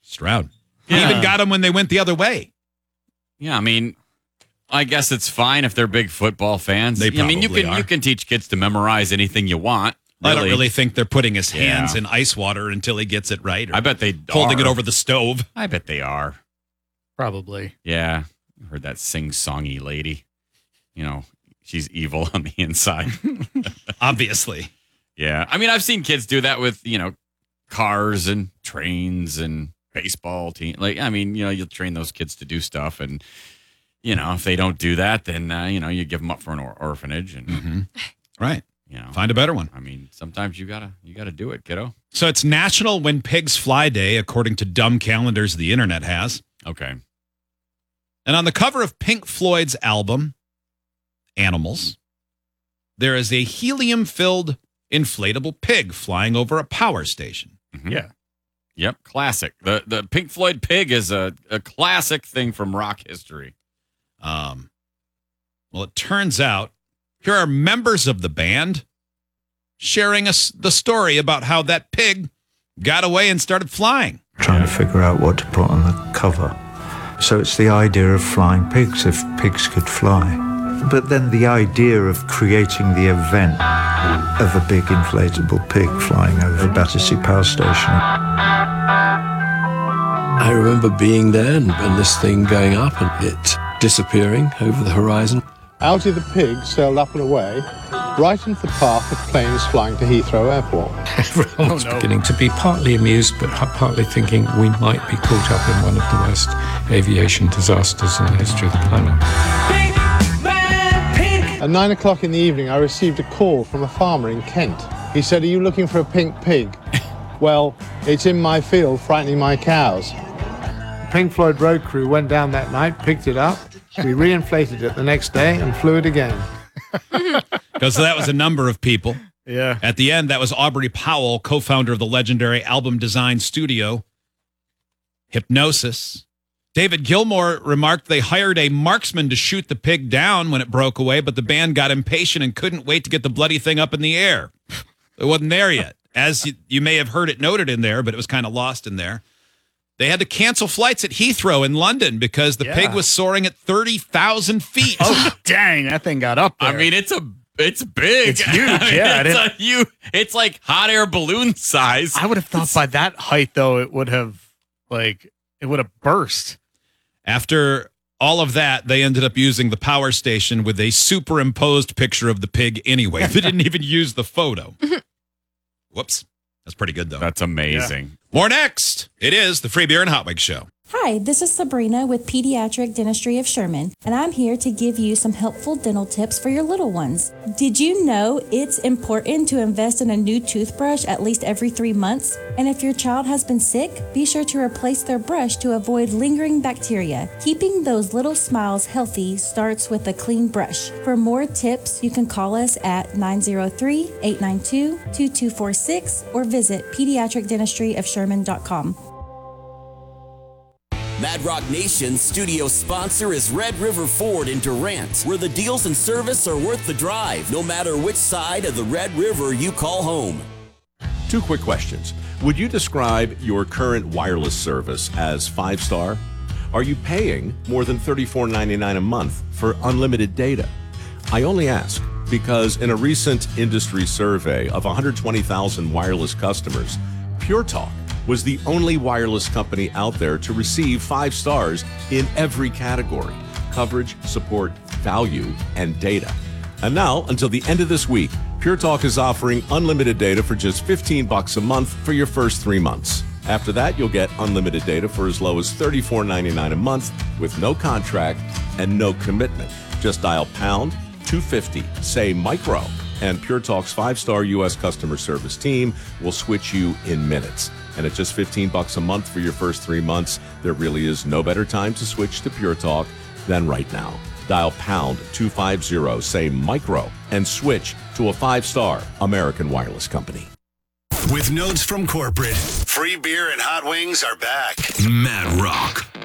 Stroud. He even got them when they went the other way. Yeah, I mean, I guess it's fine if they're big football fans. They probably you can teach kids to memorize anything you want. Really. I don't really think they're putting his hands in ice water until he gets it right. I bet they holding it over the stove. I bet they are. Probably. Yeah. I heard that sing-songy lady. She's evil on the inside. Obviously. Yeah. I mean, I've seen kids do that with, cars and trains and baseball team. You'll train those kids to do stuff. And, if they don't do that, then, you give them up for an orphanage. And Right. Find a better one. I mean, sometimes you gotta do it, kiddo. So it's National When Pigs Fly Day, according to dumb calendars the internet has. Okay. And on the cover of Pink Floyd's album, Animals, there is a helium-filled inflatable pig flying over a power station. Mm-hmm. Yeah. Yep, classic. The Pink Floyd pig is a classic thing from rock history. Well, it turns out here are members of the band sharing the story about how that pig got away and started flying. Trying to figure out what to put on the cover. So it's the idea of flying pigs, if pigs could fly. But then the idea of creating the event of a big inflatable pig flying over Battersea Power Station. I remember being there and this thing going up and it disappearing over the horizon. Algy the pig sailed up and away, right into the path of planes flying to Heathrow Airport. Everyone was beginning to be partly amused, but partly thinking we might be caught up in one of the worst aviation disasters in the history of the planet. At 9 o'clock in the evening, I received a call from a farmer in Kent. He said, "Are you looking for a pink pig?" "Well, it's in my field frightening my cows." The Pink Floyd road crew went down that night, picked it up. We reinflated it the next day and flew it again. Because that was a number of people. Yeah. At the end, that was Aubrey Powell, co-founder of the legendary album design studio, Hypnosis. David Gilmour remarked they hired a marksman to shoot the pig down when it broke away, but the band got impatient and couldn't wait to get the bloody thing up in the air. It wasn't there yet. As you may have heard it noted in there, but it was kind of lost in there. They had to cancel flights at Heathrow in London because the pig was soaring at 30,000 feet. Oh, dang. That thing got up there. I mean, it's big. It's huge, yeah. It's like hot air balloon size. I would have thought by that height, though, it would have burst. After all of that, they ended up using the power station with a superimposed picture of the pig anyway. They didn't even use the photo. Whoops. That's pretty good, though. That's amazing. Yeah. More next. It is the Free Beer and Hot Wings Show. Hi, this is Sabrina with Pediatric Dentistry of Sherman, and I'm here to give you some helpful dental tips for your little ones. Did you know it's important to invest in a new toothbrush at least every 3 months? And if your child has been sick, be sure to replace their brush to avoid lingering bacteria. Keeping those little smiles healthy starts with a clean brush. For more tips, you can call us at 903-892-2246 or visit pediatricdentistryofsherman.com. Mad Rock Nation's studio sponsor is Red River Ford in Durant, where the deals and service are worth the drive, no matter which side of the Red River you call home. 2 quick questions. Would you describe your current wireless service as 5-star? Are you paying more than $34.99 a month for unlimited data? I only ask because in a recent industry survey of 120,000 wireless customers, Pure Talk was the only wireless company out there to receive 5 stars in every category: coverage, support, value, and data. And now, until the end of this week, Pure Talk is offering unlimited data for just $15 a month for your first 3 months. After that, you'll get unlimited data for as low as $34.99 a month with no contract and no commitment. Just dial pound 250, say micro, and Pure Talk's 5-star U.S. customer service team will switch you in minutes. And at just $15 a month for your first 3 months, there really is no better time to switch to Pure Talk than right now. Dial pound 250, say micro, and switch to a 5-star American wireless company. With notes from corporate, Free Beer and Hot Wings are back. Mad Rock.